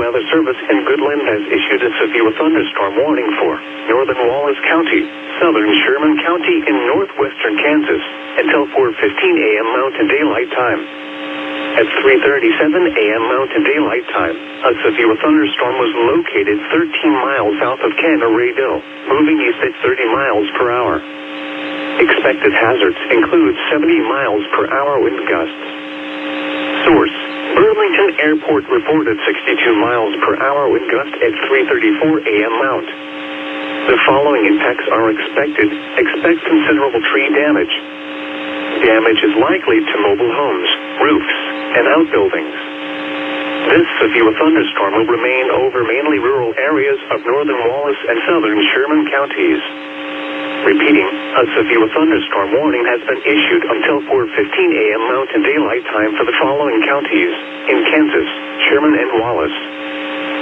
Weather Service in Goodland has issued a severe thunderstorm warning for northern Wallace County, southern Sherman County, and northwestern Kansas until 4:15 a.m. Mountain Daylight Time. At 3:37 a.m. Mountain Daylight Time, a severe thunderstorm was located 13 miles south of Canarado, moving east at 30 miles per hour. Expected hazards include 70 miles per hour wind gusts. Source: Burlington Airport reported 62 miles per hour wind gust at 3:34 a.m. Mount. The following impacts are expected. Expect considerable tree damage. Damage is likely to mobile homes, roofs, and outbuildings. This severe thunderstorm will remain over mainly rural areas of northern Wallace and southern Sherman counties. Repeating, a severe thunderstorm warning has been issued until 4:15 a.m. Mountain Daylight Time for the following counties in Kansas, Sherman, and Wallace.